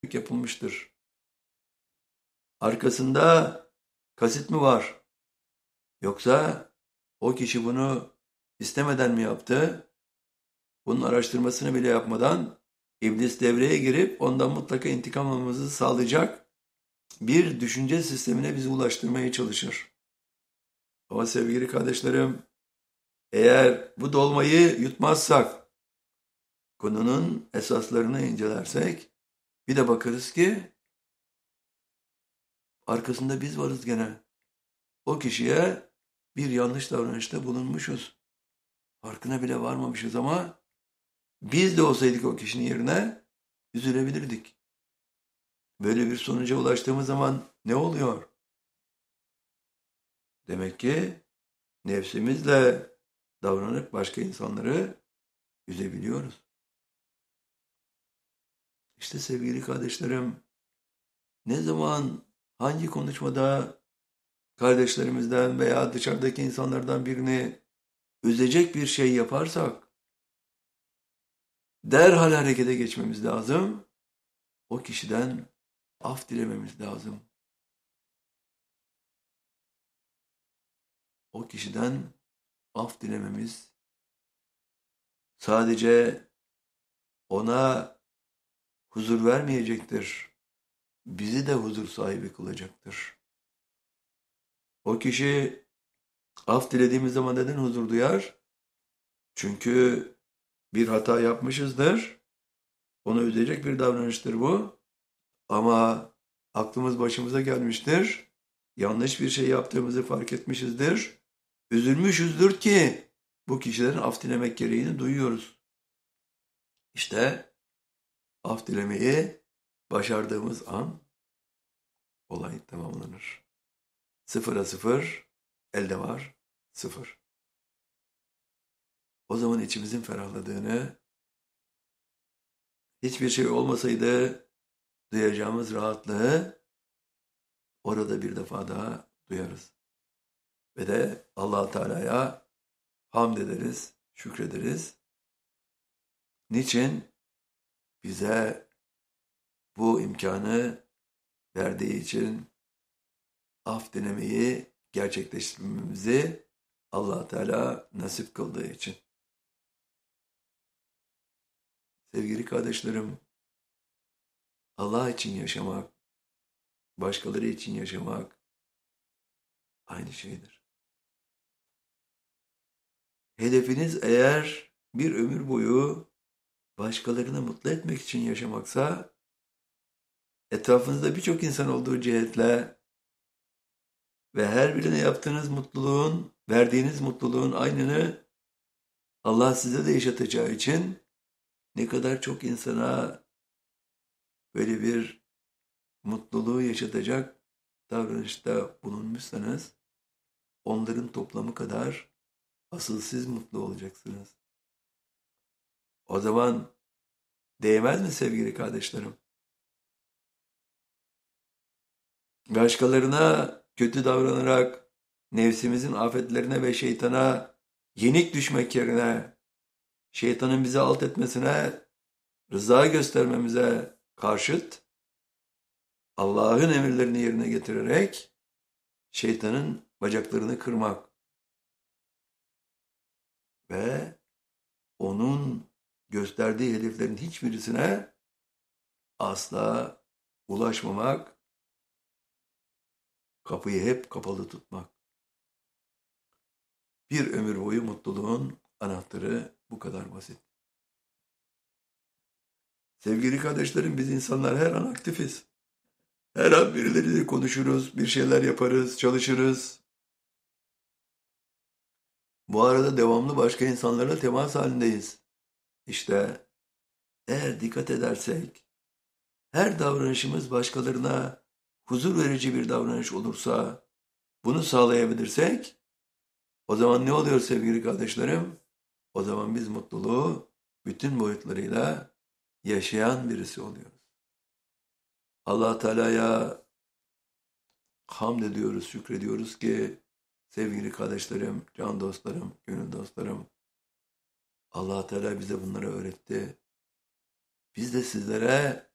yapılmıştır. Arkasında kasıt mı var? Yoksa o kişi bunu istemeden mi yaptı? Bunun araştırmasını bile yapmadan iblis devreye girip ondan mutlaka intikam almamızı sağlayacak bir düşünce sistemine bizi ulaştırmaya çalışır. Ama sevgili kardeşlerim, eğer bu dolmayı yutmazsak, konunun esaslarını incelersek, bir de bakarız ki arkasında biz varız gene. O kişiye bir yanlış davranışta bulunmuşuz. Farkına bile varmamışız ama biz de olsaydık o kişinin yerine üzülebilirdik. Böyle bir sonuca ulaştığımız zaman ne oluyor? Demek ki nefsimizle davranıp başka insanları üzebiliyoruz. İşte sevgili kardeşlerim, ne zaman hangi konuşmada kardeşlerimizden veya dışarıdaki insanlardan birini üzecek bir şey yaparsak derhal harekete geçmemiz lazım. O kişiden af dilememiz lazım. O kişiden af dilememiz sadece ona huzur vermeyecektir. Bizi de huzur sahibi kılacaktır. O kişi af dilediğimiz zaman neden huzur duyar? Çünkü bir hata yapmışızdır. Onu üzecek bir davranıştır bu. Ama aklımız başımıza gelmiştir. Yanlış bir şey yaptığımızı fark etmişizdir. Üzülmüşüzdür ki bu kişilerin af dilemek gereğini duyuyoruz. İşte af dilemeyi başardığımız an olay tamamlanır. Sıfıra sıfır, elde var sıfır. O zaman içimizin ferahladığını, hiçbir şey olmasaydı duyacağımız rahatlığı orada bir defa daha duyarız. Ve de Allah Teala'ya hamd ederiz, şükrederiz. Niçin? Bize bu imkanı verdiği için, af dilemeyi gerçekleştirmemizi Allah Teala nasip kıldığı için. Sevgili kardeşlerim, Allah için yaşamak, başkaları için yaşamak aynı şeydir. Hedefiniz eğer bir ömür boyu başkalarını mutlu etmek için yaşamaksa, etrafınızda birçok insan olduğu cihetle ve her birine yaptığınız mutluluğun, verdiğiniz mutluluğun aynını Allah size de yaşatacağı için ne kadar çok insana böyle bir mutluluğu yaşatacak davranışta bulunmuşsanız, onların toplamı kadar asıl siz mutlu olacaksınız. O zaman değmez mi sevgili kardeşlerim? Başkalarına kötü davranarak nefsimizin afetlerine ve şeytana yenik düşmek yerine şeytanın bizi alt etmesine rıza göstermemize karşıt Allah'ın emirlerini yerine getirerek şeytanın bacaklarını kırmak ve onun gösterdiği hedeflerin hiçbirisine asla ulaşmamak, kapıyı hep kapalı tutmak. Bir ömür boyu mutluluğun anahtarı bu kadar basit. Sevgili kardeşlerim, biz insanlar her an aktifiz. Her an birileriyle konuşuruz, bir şeyler yaparız, çalışırız. Bu arada devamlı başka insanlarla temas halindeyiz. İşte eğer dikkat edersek, her davranışımız başkalarına huzur verici bir davranış olursa, bunu sağlayabilirsek, o zaman ne oluyor sevgili kardeşlerim? O zaman biz mutluluğu bütün boyutlarıyla yaşayan birisi oluyoruz. Allah Teala'ya hamd ediyoruz, şükrediyoruz ki sevgili kardeşlerim, can dostlarım, gönül dostlarım, Allah Teala bize bunları öğretti. Biz de sizlere